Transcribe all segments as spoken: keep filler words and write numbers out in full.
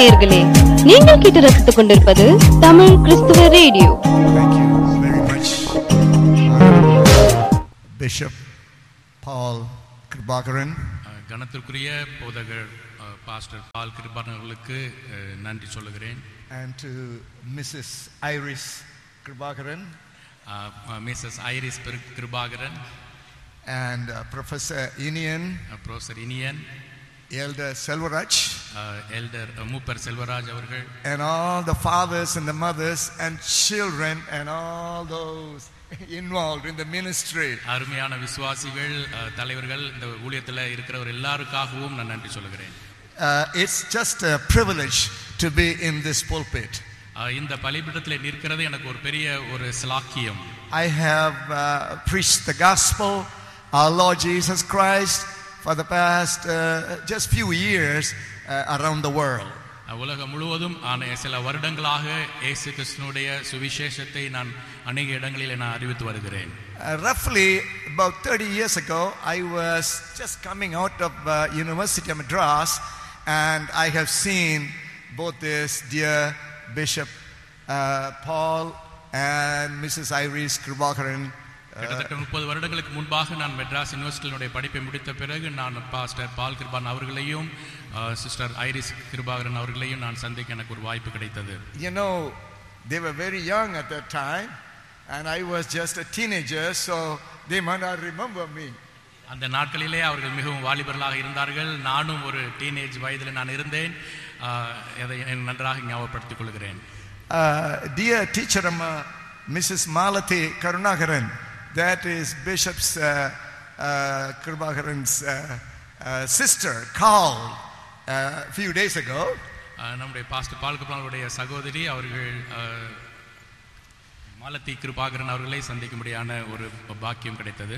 நேயர்களே, நீங்கள் கேட்டு ரசித்துக் கொண்டிருப்பது தமிழ் கிறிஸ்துவ radio. Thank you very much, Bishop Paul Kribakaran. கணத்திற்குரிய போதகர் பாஸ்டர் பால் கிருபாகரன் அவர்களுக்கு நன்றி சொல்லுகிறேன். And to Missus Iris Kribakaran. Missus Iris Kribakaran. And uh, Professor Inian. Uh, Professor Inian. Elder Selvaraj. Uh, Elder uh, Mupar Selvaraj avargal. And all the fathers and the mothers and children and all those involved in the ministry. அருமையான விசுவாசிகள் தலைவர்கள் இந்த ஊழியத்துல இருக்கிறவர் எல்லாருக்காகவும் நான் நன்றி சொல்லுகிறேன். It's just a privilege to be in this pulpit. இந்த பலிபீடத்திலே நிற்கிறது எனக்கு ஒரு பெரிய ஒரு ஸ்லாக்கியம். I have uh, preached the gospel, our Lord Jesus Christ, for the past uh, just few years uh, around the world. உலகம் முழுவதும் சில வருடங்களாக இயேசு கிறிஸ்துவினுடைய சுவிசேஷத்தை நான் அநேக இடங்களில் நான் அறிவித்து வருகிறேன். Roughly about thirty years ago, I was just coming out of uh, University of Madras, and I have seen both this dear Bishop uh, Paul and Missus Iris Kribakaran. கிட்டத்தட்ட முப்பது வருடங்களுக்கு முன்பாக நான் மெட்ராஸ் யூனிவர்சிட்டியினுடைய படிப்பை முடித்த பிறகு நான் பாஸ்டர் பால் கிருபான் அவர்களையும் சிஸ்டர் ஐரிஸ் கிருபாகரன் அவர்களையும் நான் சந்திக்க எனக்கு ஒரு வாய்ப்பு கிடைத்தது. You know, they were very young at that time, and I was just a teenager, so they might not remember me. அந்த நாட்களிலே அவர்கள் மிகவும் வாலிபர்களாக இருந்தார்கள். நானும் ஒரு டீனேஜ் வயதில் நான் இருந்தேன். அதை நன்றாக ஞாபகப்படுத்திக் கொள்கிறேன். Dear teacher Missus Malati Karunakaran, that is Bishop's uh, uh, Kribakaran's uh, uh, sister, called a uh, few days ago. நம்முடைய பாஸ்டர் பால் கிருபாகரனுடைய சகோதரி அவர்கள் மாலதி கிருபாகரன் அவர்களை சந்திக்கும்படியான ஒரு பாக்கியம் கிடைத்தது.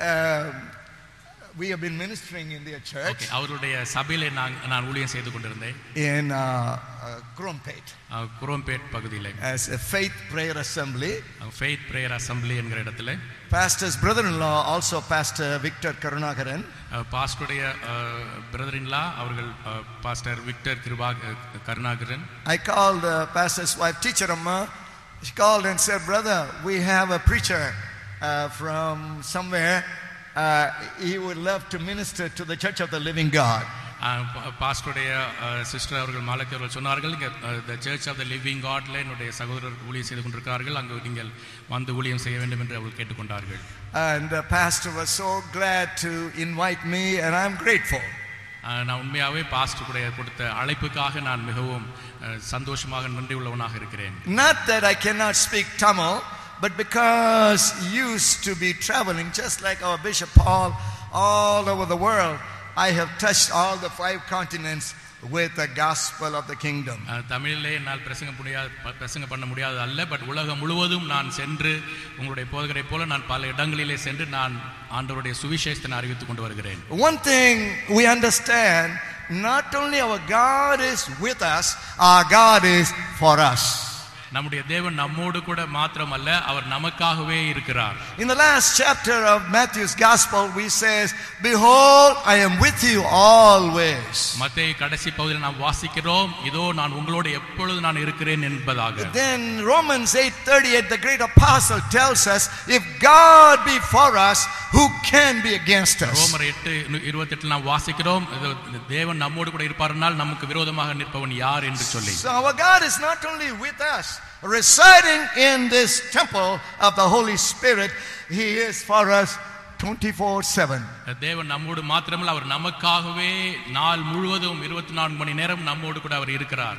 We have been ministering in their church. Okay, அவருடைய சபையிலே நான் நான் ஊழியம் செய்து கொண்டிருந்தேன். In uh, uh, Krompet. Krompet பகுதியிலே. As a faith prayer assembly. Faith prayer assembly என்கிற இடத்திலே. Pastor's brother-in-law, also Pastor Victor Karunakaran. பாஸ்டருடைய brother-in-law அவர்கள் pastor Victor Karunakaran. I called uh, pastor's wife, teacher Amma. She called and said, "Brother, we have a preacher uh, from somewhere. Uh, he would love to minister to the Church of the Living God." பாஸ்டருடைய sister அவர்கள் மாலக்கி அவர்கள் சொன்னார்கள், the Church of the Living Godல என்னுடைய சகோதரர் ஊழியம் செய்து கொண்டிருக்கிறார்கள், அங்கு நீங்கள் வந்து ஊழியம் செய்ய வேண்டும் என்று அவர்கள் கேட்டுக்கொண்டார்கள். And the pastor was so glad to invite me, and I'm grateful. நான் உண்மையாகவே பாஸ்டருடைய கொடுத்த அழைப்புக்காக நான் மிகவும் சந்தோஷமாக நன்றி உள்ளவனாக இருக்கிறேன். Not that I cannot speak Tamil, but because used to be traveling just like our Bishop Paul all over the world, I have touched all the five continents with the gospel of the kingdom. தமிழிலே என்னால் பிரசங்கம் முடியாது பிரசங்கம் பண்ண முடியாது அல்ல, but உலகம் முழுவதும் நான் சென்று உங்களுடைய போதகரை போல நான் பல இடங்களிலே சென்று நான் ஆண்டவருடைய சுவிசேஷத்தை அறிவித்துக் கொண்டு வருகிறேன். One thing we understand, not only our God is with us, our God is for us. நம்முடைய தேவன் நம்மோடு கூட மாத்திரமல்ல, அவர் நமக்காகவே இருக்கிறார். In the last chapter of Matthew's gospel we says, "Behold, I am with you always." மத்தேயு கடைசி பகுதியில் நாம் வாசிக்கிறோம், இதோ நான் உங்களோடு எப்பொழுது நான் இருக்கிறேன் என்பதாக. Then Romans eight thirty-eight, the great apostle tells us, if God be for us, who can be against us? ரோமர் எட்டு இருபத்தெட்டு நாம் வாசிக்கிறோம், தேவன் நம்மோடு கூட இருப்பார்னால் நமக்கு விரோதமாக நிற்பவன் யார் என்று சொல்லி. So our God is not only with us, residing in this temple of the Holy Spirit, he is for us twenty-four seven. தேவன் நம்மோடு மாத்திரமல்ல, அவர் நமக்காகவே நாள் முழுவதும் இருபத்தி நான்கு மணி நேரம் நம்மோடு கூட அவர் இருக்கிறார்.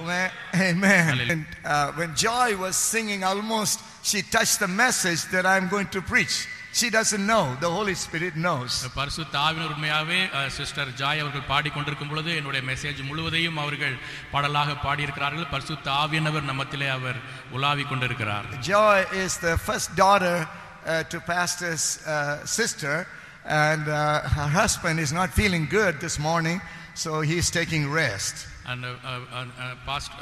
Amen. And, uh, when Joy was singing, almost she touched the message that I'm going to preach. She doesn't know, the Holy Spirit knows. பரிசுத்த ஆவியானவர் உண்மையாவே சிஸ்டர் ஜாய் அவர்கள் பாடிக்கொண்டிருக்கும் பொழுது என்னுடைய மெசேஜ் முழுவதையும் அவர்கள் பாடலாக பாடி இருக்கிறார்கள். பரிசுத்த ஆவியானவர் நம்மத்திலே அவர் உலாவிக் கொண்டிருக்கிறார். Joy is the first daughter uh, to pastor's uh, sister, and uh, her husband is not feeling good this morning, so he is taking rest. And uh, uh, uh, pastor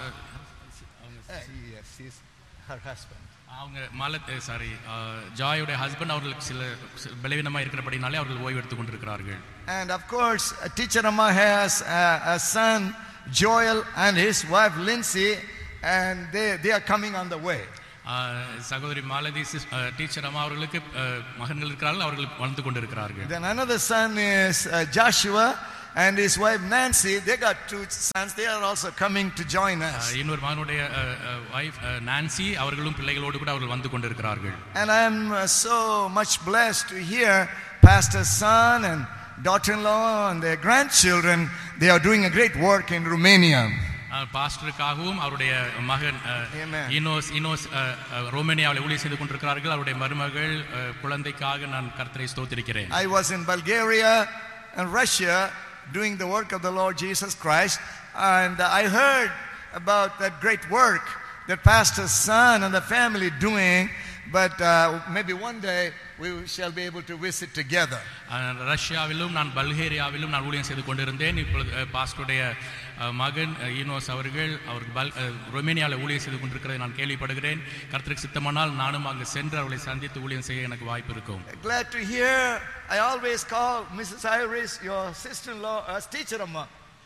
uh, yes, he's her husband. அவங்க மாலத் sorry ஜாயோட husband அவர்களுக்கு சில பலவீனமாக இருக்கிறபடினாலே அவர்கள் ஓய்வு எடுத்துக் கொண்டிருக்கிறார்கள். And of course, Teacher Amma has a, a son, Joel and his wife Lindsay, and they, they are coming on the way. சகோதரி மாலதி டீச்சர் அம்மா அவர்களுக்கு மகன்கள் இருக்கிறார்கள், அவர்கள் வந்து கொண்டிருக்கிறார்கள். Then another son is uh, Joshua and his wife Nancy. They got two sons. They are also coming to join us. இன்னொரு மகனுடைய வைஃப் நான்சி, அவர்களும் பிள்ளைகளோடு கூட அவர்கள் வந்து கொண்டிருக்கிறார்கள். And I am uh, so much blessed to hear pastor's son and daughter-in-law and their grandchildren. They are doing a great work in Romania. பாஸ்டருக்காகவும் அவருடைய மகன் இனோஸ் இனோஸ் ரோமேனியாவில் ஊழியம் செய்து கொண்டிருக்கிறார்கள். அவருடைய மருமகள் குழந்தைக்காக நான் கர்த்தரை ஸ்தோத்திரிக்கிறேன். I was in Bulgaria and Russia doing the work of the Lord Jesus Christ, and I heard about that great work that pastor's son and the family doing, but uh, maybe one day we shall be able to visit together. ரஷ்யாவிலும் நான் பல்கேரியாவிலும் நான் ஊழியம் செய்து கொண்டிருந்தேன். இப்பொழுது பாஸ்டருடைய மகன் ஈனோஸ் அவர்கள் அவருக்கு ரொமேனியாவில் ஊழியம் செய்து கொண்டிருக்கிறதை நான் கேள்விப்படுகிறேன். கர்த்தருக்கு சித்தமானால் நானும் அங்கு சென்று அவர்களை சந்தித்து ஊழியம் செய்ய எனக்கு வாய்ப்பு இருக்கும். Glad to hear. I always call Missus Iris your sister-in-law as teacher amma.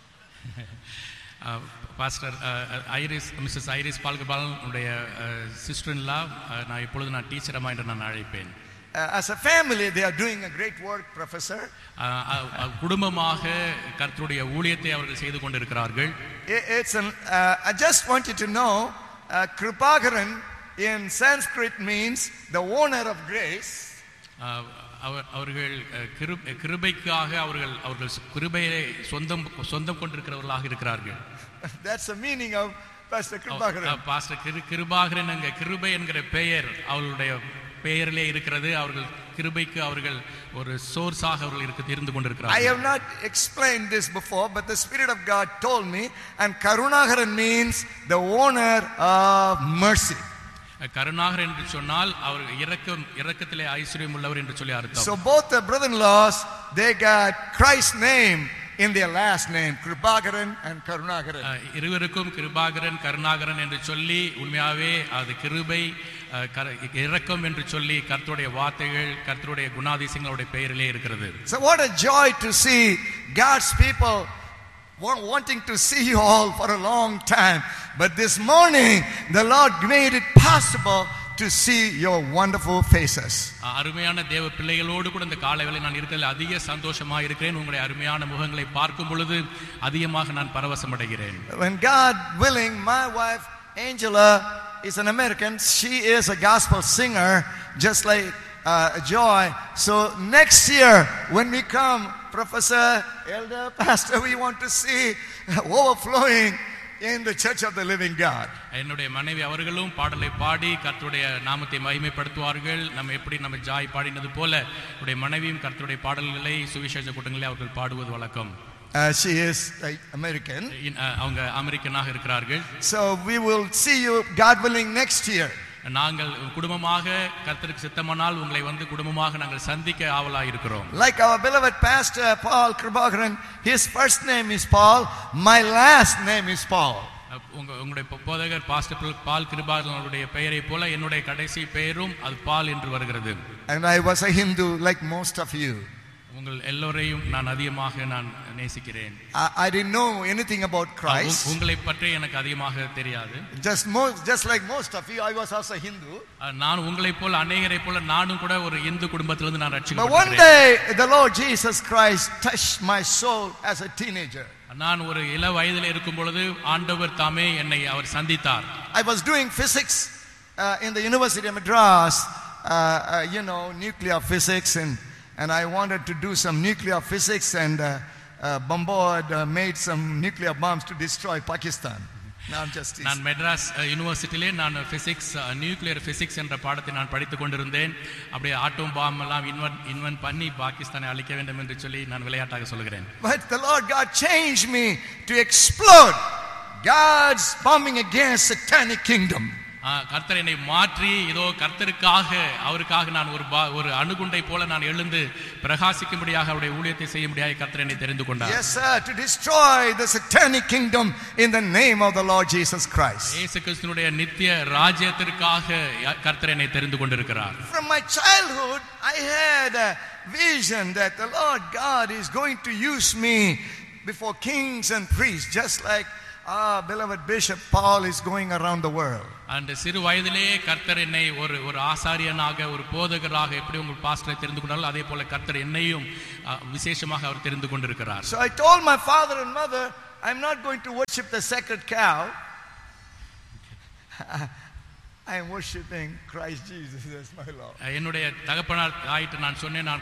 Pastor iris Mrs iris பால்கபாலனுடைய சிஸ்டர்-இன்-லா நான் இப்பொழுது நான் டீச்சர் அம்மா என்று நான் அழைப்பேன். As a family they are doing a great work, professor. குடும்பமாக கர்த்தருடைய ஊழியத்தை அவர்கள் செய்து கொண்டிருக்கிறார்கள். It's an uh, I just want you to know uh, Kripagaran in Sanskrit means the owner of grace. அவர்கள் கிருபைக்காக அவர்கள் அவர்கள் கிருபையை சொந்தம் சொந்தம் கொண்டிருக்கிறவர்களாக இருக்கிறார்கள். That's the meaning of Pastor Kripagaran. Pastor Kirubakaran என்கிற கிருபை என்கிற பெயர் அவர்களுடைய பெயரிலே இருக்கிறது. அவர்கள் கிருபைக்கு அவர்கள் ஒரு சோர்ஸாக அவர்கள் இருக்க இருந்து கொண்டிருக்கிறார்கள். I have not explained this before, but the Spirit of God told me, and Karunagaran means the owner of mercy. Karunakar என்று சொன்னால் அவர் இரக்கம் இரக்கத்திலே ஐஸ்வர்யம் உள்ளவர் என்று சொல்லி அர்த்தம். So both the brother-in-laws, they got Christ's name in their last name, Kripagaran and Karunagaran. இருவருக்கும் கிருபாகரன் கருணாகரன் என்று சொல்லி உண்மையாவே அது கிருபை இரக்கம் என்று சொல்லி கர்த்தருடைய வார்த்தைகள் கர்த்தருடைய குணாதிசயங்களுடைய பெயரிலே இருக்கிறது. So what a joy to see God's people wanting to see you all for a long time, but this morning the Lord made it possible to see your wonderful faces. அருமையான தேவ பிள்ளைகளோடு கூட இந்த காலைவேளை நான் இருக்கிறதில் அதிக சந்தோஷமா இருக்கிறேன். உங்களுடைய அருமையான முகங்களை பார்க்கும் பொழுது அதிகமாக நான் பரவசம் அடைகிறேன். When God willing, my wife Angela is an American. She is a gospel singer just like uh, Joy. So next year when we come, Professor, Elder, Pastor, we want to see overflowing in the church of the living God. என்னுடைய மனைவி அவர்களும் பாடலை பாடி கர்த்தருடைய நாமத்தை மகிமைப்படுத்துவார்கள். நம்ம எப்படி நம்ம Joy பாடினது போல உடைய மனைவியும் கர்த்தருடைய பாடல்களை சுவிசேஷ கூட்டங்களில் அவர்கள் பாடுவது வழக்கம். Uh, she is uh, American. அவங்க அமெரிக்கனாக இருக்கிறார்கள். So we will see you, God willing, next year. நாங்கள் குடும்பமாக கர்த்தருக்கு சித்தமானால் உங்களை வந்து குடும்பமாக நாங்கள் சந்திக்க ஆவலாக இருக்கிறோம். Like our beloved pastor Paul Kripagaran, his first name is Paul, my last name is Paul. உங்க உங்களுடைய போதகர் பாஸ்டர் பால் கிருபாகரன் அவருடைய பெயரை போல என்னுடைய கடைசி பெயரும் அது பால் என்று வருகிறது. And I was a Hindu like most of you. உங்கள் எல்லோரையும் நான் அதிகமாக நான் நேசிக்கிறேன். I didn't know anything about Christ. உங்களை பற்றி எனக்கு அதிகமாக தெரியாது. Just most just like most of you, I was also Hindu. நான் உங்களை போல அநேகரை போல நானும் கூட ஒரு இந்து குடும்பத்திலிருந்து நான் ரட்சிக்கப்பட்டேன். But one day the Lord Jesus Christ touched my soul as a teenager. நான் ஒரு இள வயதில் இருக்கும் பொழுது ஆண்டவர் தாமே என்னை அவர் சந்தித்தார். I was doing physics uh, in the University of Madras, uh, uh, you know, nuclear physics, and and I wanted to do some nuclear physics and uh, uh, bombard uh, made some nuclear bombs to destroy Pakistan. Now I'm just நான் மெட்ராஸ் யூனிவர்சிட்டியிலே நான் physics nuclear physics என்ற பாடத்தை நான் படித்துக் கொண்டிருந்தேன். அப்படியே ஆட்டம் bomb எல்லாம் invent invent பண்ணி பாகிஸ்தானை அழிக்க வேண்டும் என்று சொல்லி நான் விளையாட்டாக சொல்கிறேன். But the Lord God changed me to explode God's bombing against satanic kingdom. கர்த்தர் என்னை மாற்றி இதோ கர்த்தருக்காக அவருக்காக நான் ஒரு ஒரு அணுகுண்டை போல நான் எழுந்து பிரகாசிக்கும்படியாக அவருடைய ஊழியத்தை செய்யும்படியாக கர்த்தர் என்னை தெரிந்து கொண்டார். Yes sir, to destroy the satanic kingdom in the name of the Lord Jesus Christ. இயேசு கிறிஸ்துவினுடைய நித்திய ராஜ்யத்திற்காக கர்த்தர் என்னை தெரிந்து கொண்டிருக்கிறார். From my childhood I had a vision that the Lord God is going to use me before kings and priests, just like our beloved Bishop Paul is going around the world. அந்த சிறு வயதிலே கர்த்தர் என்னை ஒரு ஒரு ஆசாரியனாக ஒரு போதகராக எப்படி உங்கள் பாஸ்டரை தெரிந்து கொண்டாலும் அதே போல கர்த்தர் என்னையும் அஹ், விசேஷமாக அவர் தெரிந்து கொண்டிருக்கிறார். So I told my father and mother, I'm not going to worship the sacred cow. I am worshiping Christ Jesus as my Lord. என்னுடைய தகப்பனார் ஆயிட்டு நான் சொன்னேன், நான்